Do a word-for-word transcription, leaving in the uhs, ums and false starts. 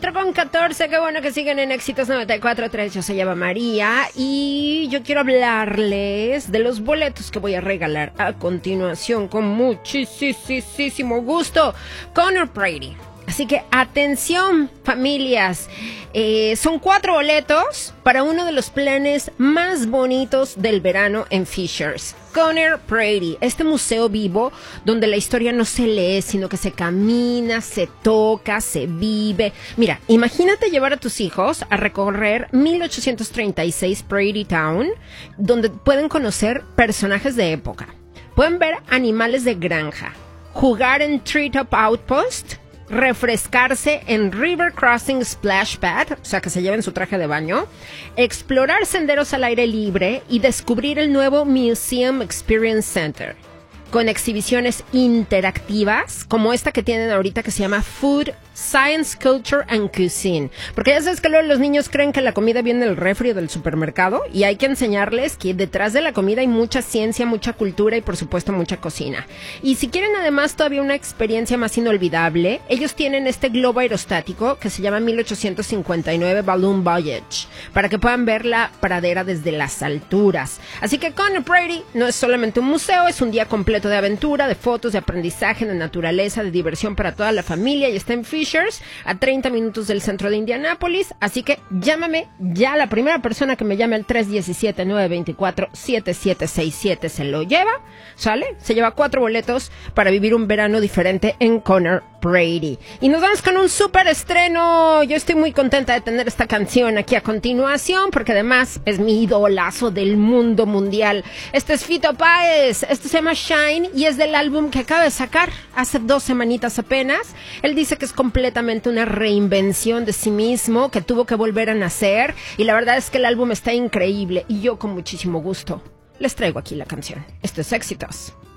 cuatro con catorce, qué bueno que siguen en Éxitos noventa y cuatro punto tres. Yo se llama María y yo quiero hablarles de los boletos que voy a regalar a continuación con muchísimo gusto. Conor Brady. Así que atención, familias, eh, son cuatro boletos para uno de los planes más bonitos del verano en Fishers. Conor Brady, este museo vivo donde la historia no se lee, sino que se camina, se toca, se vive. Mira, imagínate llevar a tus hijos a recorrer mil ochocientos treinta y seis Brady Town, donde pueden conocer personajes de época, pueden ver animales de granja, jugar en Treetop Outpost, refrescarse en River Crossing Splash Pad, o sea que se lleven su traje de baño, explorar senderos al aire libre y descubrir el nuevo Museum Experience Center, con exhibiciones interactivas como esta que tienen ahorita que se llama Food, Science, Culture and Cuisine. Porque ya sabes que luego los niños creen que la comida viene del refri o del supermercado y hay que enseñarles que detrás de la comida hay mucha ciencia, mucha cultura y por supuesto mucha cocina. Y si quieren además todavía una experiencia más inolvidable, ellos tienen este globo aerostático que se llama mil ochocientos cincuenta y nueve Balloon Voyage, para que puedan ver la pradera desde las alturas. Así que Conor Brady no es solamente un museo, es un día completo de aventura, de fotos, de aprendizaje, de naturaleza, de diversión para toda la familia, y está en Fishers, a treinta minutos del centro de Indianápolis. Así que llámame ya, la primera persona que me llame al tres uno siete, nueve dos cuatro, siete siete seis siete se lo lleva, ¿sale? Se lleva cuatro boletos para vivir un verano diferente en Conor Brady. Y nos vamos con un súper estreno. Yo estoy muy contenta de tener esta canción aquí a continuación, porque además es mi idolazo del mundo mundial. Este es Fito Páez, esto se llama Shine y es del álbum que acaba de sacar hace dos semanitas apenas. Él dice que es completamente una reinvención de sí mismo, que tuvo que volver a nacer, y la verdad es que el álbum está increíble y yo con muchísimo gusto les traigo aquí la canción. Esto es Éxitos.